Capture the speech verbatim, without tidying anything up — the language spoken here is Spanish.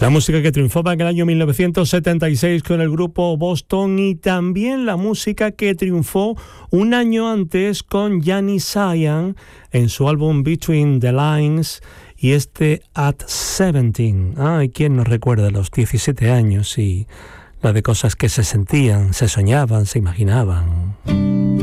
La música que triunfaba en el año mil novecientos setenta y seis con el grupo Boston, y también la música que triunfó un año antes con Gianni Zion en su álbum Between the Lines y este At seventeen. Ay, ¿quién nos recuerda los diecisiete años y la de cosas que se sentían, se soñaban, se imaginaban?